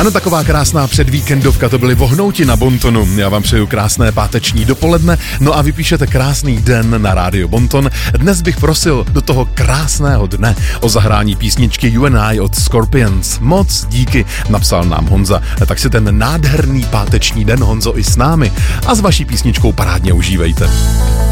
Ano, taková krásná předvíkendovka, to byly Vohnouti na Bontonu. Já vám přeju krásné páteční dopoledne, no a vy píšete krásný den na rádio Bonton. Dnes bych prosil do toho krásného dne o zahrání písničky You and I od Scorpions. Moc díky, napsal nám Honza. Tak si ten nádherný páteční den, Honzo, i s námi a s vaší písničkou parádně užívejte.